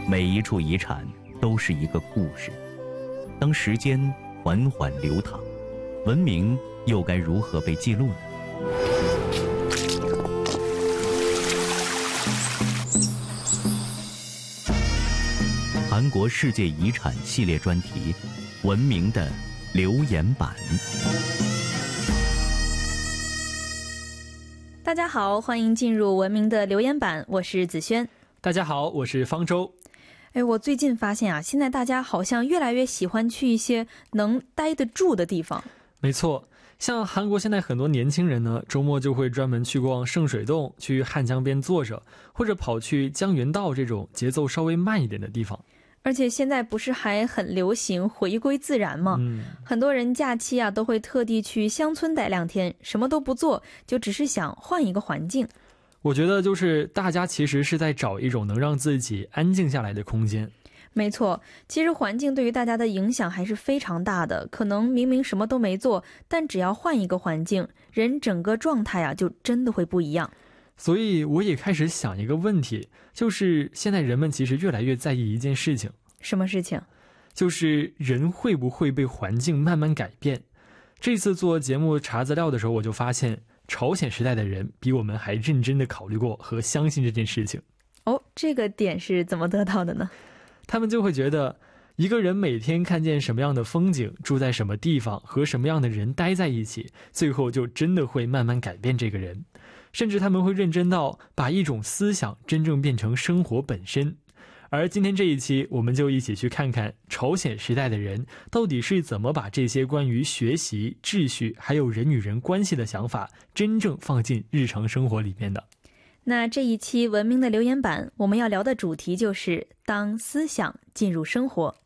每一处遗产都是一个故事。当时间缓缓流淌，文明又该如何被记录呢？韩国世界遗产系列专题，文明的留言板。 大家好，欢迎进入文明的留言板，我是子轩。 大家好，我是方舟。 我最近发现啊，现在大家好像越来越喜欢去一些能待得住的地方。 没错，像韩国现在很多年轻人呢，周末就会专门去逛圣水洞，去汉江边坐着，或者跑去江原道这种节奏稍微慢一点的地方。 而且现在不是还很流行回归自然吗？很多人假期啊都会特地去乡村待2天，什么都不做，就只是想换一个环境。 我觉得就是大家其实是在找一种能让自己安静下来的空间。 没错，其实环境对于大家的影响还是非常大的，可能明明什么都没做，但只要换一个环境，人整个状态啊就真的会不一样。 所以我也开始想一个问题，就是现在人们其实越来越在意一件事情。 什么事情？ 就是人会不会被环境慢慢改变。这次做节目查资料的时候，我就发现朝鲜时代的人比我们还认真地考虑过和相信这件事情。 这个点是怎么得到的呢？ 他们就会觉得一个人每天看见什么样的风景，住在什么地方，和什么样的人待在一起，最后就真的会慢慢改变这个人。甚至他们会认真到把一种思想真正变成生活本身。而今天这一期，我们就一起去看看朝鲜时代的人到底是怎么把这些关于学习、秩序还有人与人关系的想法真正放进日常生活里面的。 那这一期文明的留言板，我们要聊的主题就是当思想进入生活。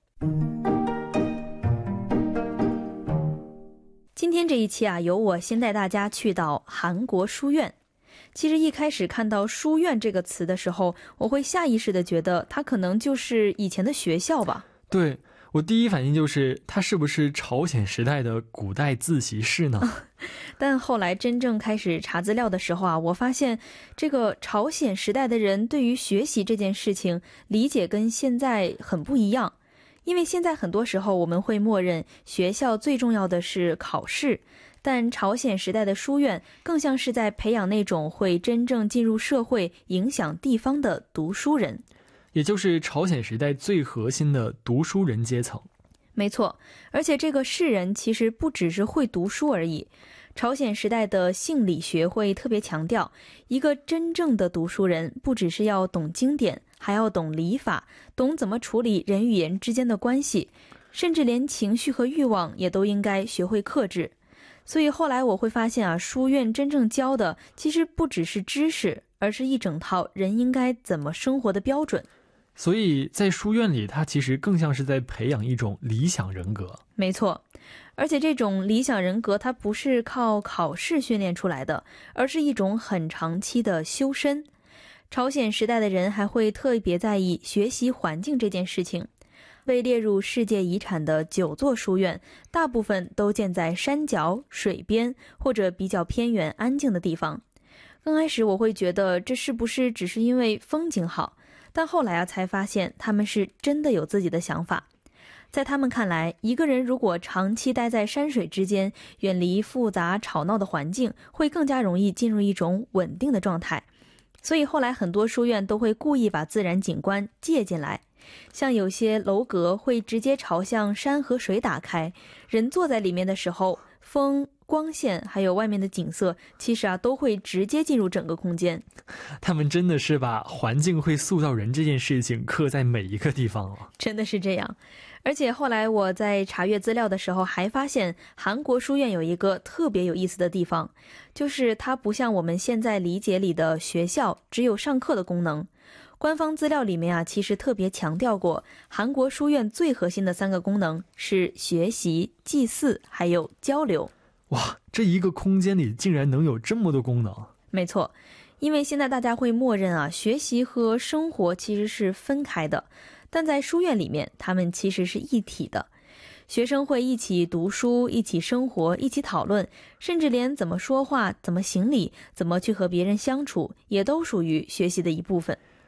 今天这一期啊，由我先带大家去到韩国书院。其实一开始看到书院这个词的时候，我会下意识的觉得它可能就是以前的学校吧。 对，我第一反应就是它是不是朝鲜时代的古代自习室呢？ 但后来真正开始查资料的时候啊，我发现这个朝鲜时代的人对于学习这件事情理解跟现在很不一样。因为现在很多时候我们会默认学校最重要的是考试，但朝鲜时代的书院更像是在培养那种会真正进入社会、影响地方的读书人， 也就是朝鲜时代最核心的读书人阶层。 没错，而且这个士人其实不只是会读书而已。朝鲜时代的性理学会特别强调，一个真正的读书人不只是要懂经典，还要懂礼法，懂怎么处理人与人之间的关系，甚至连情绪和欲望也都应该学会克制。所以后来我会发现啊，书院真正教的其实不只是知识，而是一整套人应该怎么生活的标准。 所以在书院里，它其实更像是在培养一种理想人格。 没错，而且这种理想人格它不是靠考试训练出来的，而是一种很长期的修身。朝鲜时代的人还会特别在意学习环境这件事情。被列入世界遗产的9座书院，大部分都建在山脚、水边或者比较偏远安静的地方。刚开始我会觉得这是不是只是因为风景好，但后来才发现他们是真的有自己的想法。在他们看来，一个人如果长期待在山水之间，远离复杂吵闹的环境，会更加容易进入一种稳定的状态。所以后来很多书院都会故意把自然景观借进来，像有些楼阁会直接朝向山和水打开，人坐在里面的时候，风、光线还有外面的景色其实都会直接进入整个空间。 他们真的是把环境会塑造人这件事情刻在每一个地方了。 真的是这样。而且后来我在查阅资料的时候还发现，韩国书院有一个特别有意思的地方，就是它不像我们现在理解里的学校只有上课的功能。官方资料里面其实特别强调过，韩国书院最核心的3个功能是学习、祭祀还有交流。 哇，这一个空间里竟然能有这么多功能。 没错，因为现在大家会默认学习和生活其实是分开的，但在书院里面，他们其实是一体的。学生会一起读书，一起生活，一起讨论，甚至连怎么说话、怎么行礼、怎么去和别人相处，也都属于学习的一部分。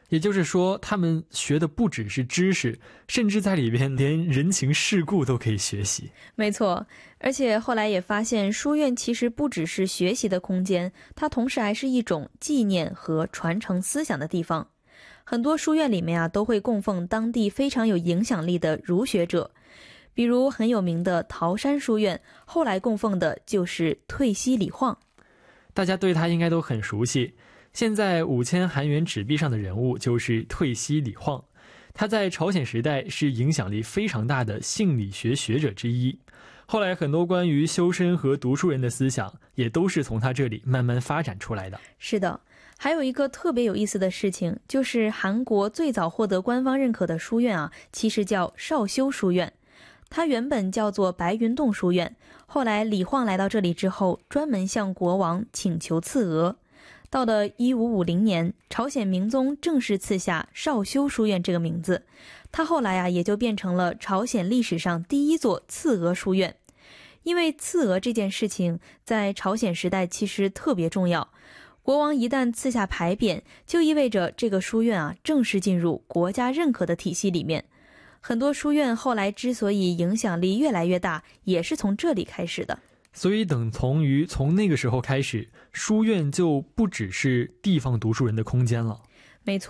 也就是说，他们学的不只是知识，甚至在里边连人情世故都可以学习。 没错，而且后来也发现，书院其实不只是学习的空间，它同时还是一种纪念和传承思想的地方。很多书院里面都会供奉当地非常有影响力的儒学者，比如很有名的桃山书院，后来供奉的就是退西李晃。 大家对他应该都很熟悉，现在5000韩元纸币上的人物就是退西李晃。他在朝鲜时代是影响力非常大的性理学学者之一，后来很多关于修身和读书人的思想也都是从他这里慢慢发展出来的。 是的，还有一个特别有意思的事情，就是韩国最早获得官方认可的书院其实叫少修书院。它原本叫做白云洞书院，后来李晃来到这里之后，专门向国王请求赐额。到了1550年，朝鲜明宗正式赐下少修书院这个名字，它后来也就变成了朝鲜历史上第一座赐额书院。因为赐额这件事情在朝鲜时代其实特别重要，国王一旦赐下牌匾，就意味着这个书院正式进入国家认可的体系里面。很多书院后来之所以影响力越来越大，也是从这里开始的。 所以等同于从那个时候开始，书院就不只是地方读书人的空间了。 没错。